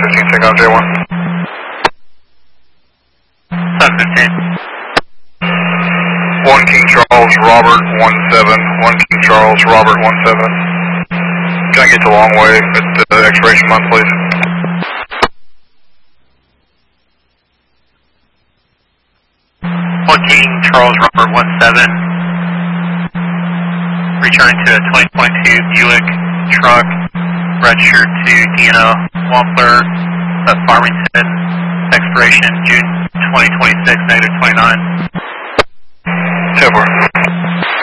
15, take out J1. 715. 1 King Charles, Robert 17. 1 King Charles, Robert 17. Can I get to Longway at the expiration month, please? 1 King Charles, Robert 17. Returning to a 2022 Buick truck, registered to DNO Wampler of Farmington, expiration June 2026, -29. 10-4.